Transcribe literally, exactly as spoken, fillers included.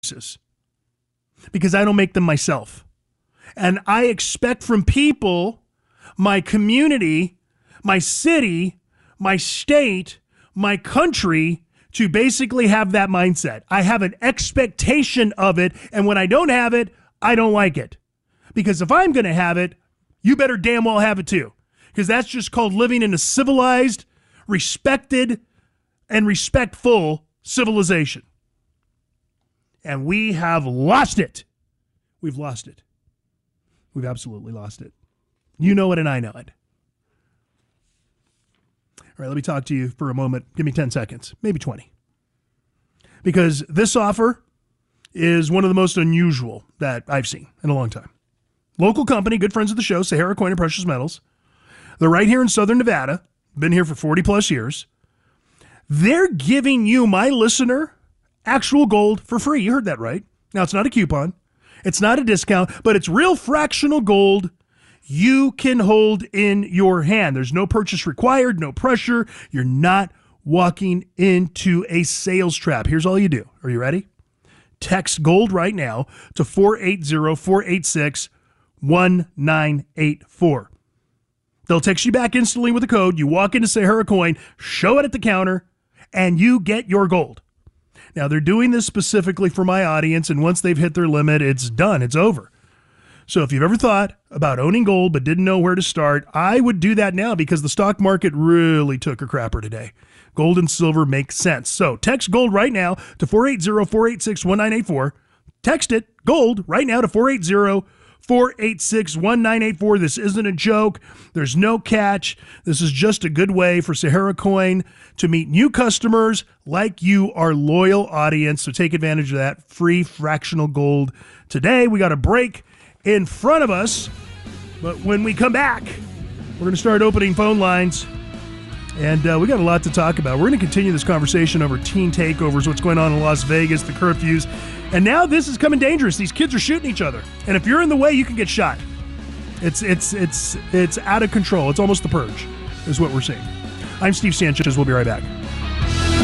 because I don't make them myself. And I expect from people, my community, my city, my state, my country, to basically have that mindset. I have an expectation of it, and when I don't have it, I don't like it. Because if I'm going to have it, you better damn well have it too. Because that's just called living in a civilized, respected, and respectful civilization. And we have lost it. We've lost it. We've absolutely lost it. You know it and I know it. All right, let me talk to you for a moment. Give me ten seconds, maybe twenty. Because this offer is one of the most unusual that I've seen in a long time. Local company, good friends of the show, Sahara Coin and Precious Metals. They're right here in Southern Nevada. Been here for forty plus years. They're giving you, my listener, actual gold for free. You heard that right. Now, it's not a coupon. It's not a discount, but it's real fractional gold you can hold in your hand. There's no purchase required, no pressure. You're not walking into a sales trap. Here's all you do. Are you ready? Text GOLD right now to four eight zero, four eight six, one nine eight four. They'll text you back instantly with a code. You walk into Sahara Coin, show it at the counter, and you get your gold. Now, they're doing this specifically for my audience, and once they've hit their limit, it's done. It's over. So if you've ever thought about owning gold but didn't know where to start, I would do that now because the stock market really took a crapper today. Gold and silver make sense. So text GOLD right now to four eight zero, four eight six, one nine eight four. Text it, GOLD, right now to four eight zero, four eight six, one nine eight four. This isn't a joke. There's no catch. This is just a good way for Sahara Coin to meet new customers like you, our loyal audience. So take advantage of that free fractional gold today. We got a break in front of us, but when we come back, we're going to start opening phone lines, and uh, we got a lot to talk about. We're going to continue this conversation over teen takeovers, what's going on in Las Vegas, the curfews, and now this is coming dangerous. These kids are shooting each other, and if you're in the way, you can get shot. It's it's it's it's out of control. It's almost the purge, is what we're seeing. I'm Steve Sanchez. We'll be right back.